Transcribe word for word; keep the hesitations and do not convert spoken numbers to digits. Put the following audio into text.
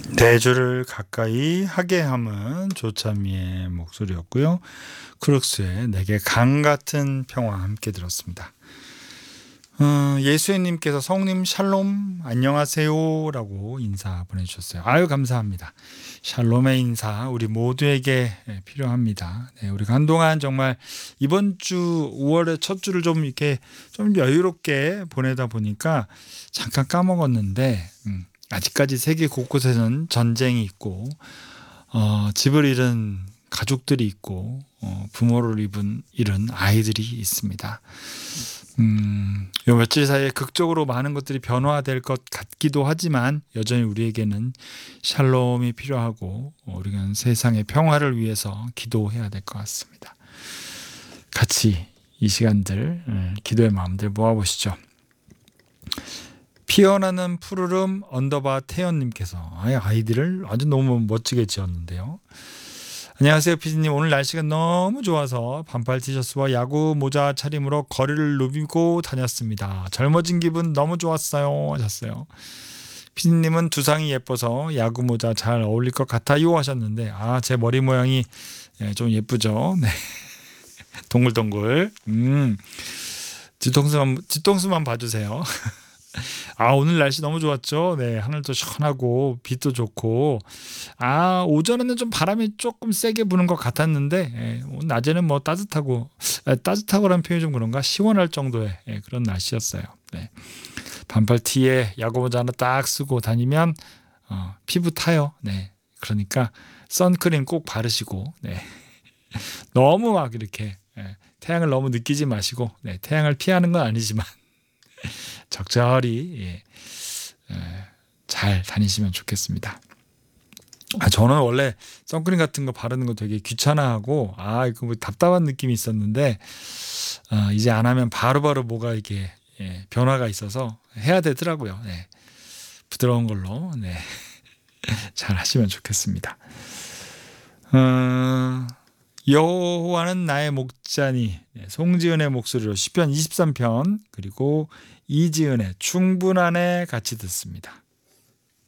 대주를 가까이 하게 함은 조찬미의 목소리였고요. 크룩스의 내게 강 같은 평화 함께 들었습니다. 어, 예수님께서 성님 샬롬 안녕하세요 라고 인사 보내주셨어요. 아유 감사합니다. 샬롬의 인사 우리 모두에게 필요합니다. 네, 우리가 한동안 정말 이번 주 우월의 첫 주를 좀 이렇게 좀 여유롭게 보내다 보니까 잠깐 까먹었는데 음, 아직까지 세계 곳곳에는 전쟁이 있고 어, 집을 잃은 가족들이 있고 어, 부모를 잃은, 잃은 아이들이 있습니다. 음, 요 며칠 사이에 극적으로 많은 것들이 변화될 것 같기도 하지만 여전히 우리에게는 샬롬이 필요하고 우리는 세상의 평화를 위해서 기도해야 될 것 같습니다. 같이 이 시간들 기도의 마음들 모아보시죠. 피어나는 푸르름 언더바 태연님께서 아이디를 아주 너무 멋지게 지었는데요. 안녕하세요 피디님. 오늘 날씨가 너무 좋아서 반팔 티셔츠와 야구 모자 차림으로 거리를 누비고 다녔습니다. 젊어진 기분 너무 좋았어요 하셨어요. 피디님은 두상이 예뻐서 야구 모자 잘 어울릴 것 같아요 하셨는데 아, 제 머리 모양이 좀 예쁘죠. 네. 동글동글. 음, 뒤통수만, 뒤통수만 봐주세요. 아, 오늘 날씨 너무 좋았죠. 네, 하늘도 시원하고 빛도 좋고 아, 오전에는 좀 바람이 조금 세게 부는 것 같았는데 예, 오늘 낮에는 뭐 따뜻하고 아, 따뜻하고라는 표현이 좀 그런가 시원할 정도의 예, 그런 날씨였어요. 네. 반팔 티에 야구모자 하나 딱 쓰고 다니면 어, 피부 타요. 네, 그러니까 선크림 꼭 바르시고 네. 너무 막 이렇게 예, 태양을 너무 느끼지 마시고 네, 태양을 피하는 건 아니지만 적절히 예, 예, 잘 다니시면 좋겠습니다. 아, 저는 원래 선크림 같은 거 바르는 거 되게 귀찮아하고 아 이거 뭐 답답한 느낌이 있었는데 어, 이제 안 하면 바로바로 뭐가 이게 예, 변화가 있어서 해야 되더라고요. 네. 부드러운 걸로 네. 잘 하시면 좋겠습니다. 어, 여호와는 나의 목자니 송지은의 목소리로 시편 이십삼 편 그리고 이지은의 충분하네 같이 듣습니다.